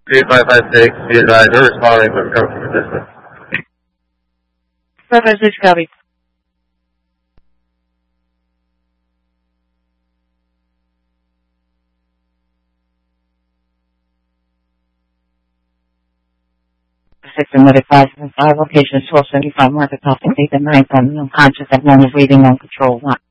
3556, be advised, they're responding, but coming from a distance. 556, copy. System with advised in 5 locations, 1275 Market Top, and 8 and 9, unconscious at 1 is reading on control 1.